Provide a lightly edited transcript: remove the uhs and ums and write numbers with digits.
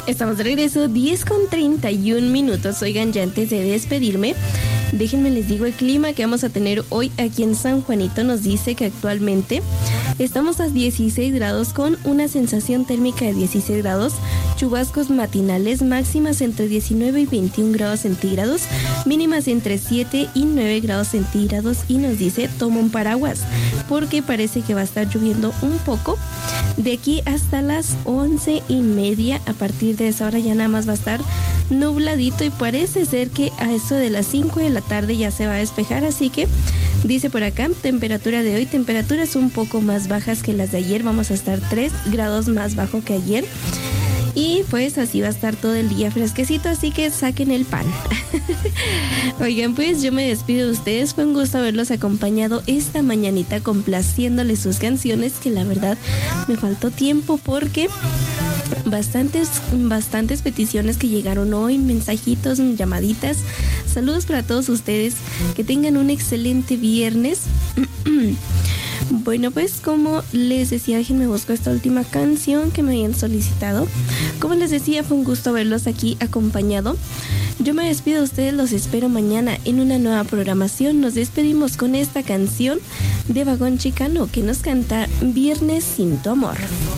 Estamos de regreso, 10:31. Oigan, ya antes de despedirme, déjenme les digo el clima que vamos a tener hoy aquí en San Juanito. Nos dice que actualmente estamos a 16 grados con una sensación térmica de 16 grados, chubascos matinales, máximas entre 19 y 21 grados centígrados, mínimas entre 7 y 9 grados centígrados, y nos dice toma un paraguas porque parece que va a estar lloviendo un poco de aquí hasta las 11:30. A partir de esa hora ya nada más va a estar nubladito y parece ser que a eso de las 5 de la tarde ya se va a despejar, así que dice por acá, temperatura de hoy, temperaturas un poco más bajas que las de ayer, vamos a estar 3 grados más bajo que ayer. Y pues así va a estar todo el día fresquecito, así que saquen el pan. Oigan, pues yo me despido de ustedes. Fue un gusto haberlos acompañado esta mañanita complaciéndoles sus canciones, que la verdad me faltó tiempo porque bastantes peticiones que llegaron hoy, mensajitos, llamaditas. Saludos para todos ustedes, que tengan un excelente viernes. Bueno, pues como les decía, déjenme buscar esta última canción que me habían solicitado. Como les decía, fue un gusto verlos aquí acompañado. Yo me despido de ustedes, los espero mañana en una nueva programación. Nos despedimos con esta canción de Vagón Chicano que nos canta Viernes sin tu amor.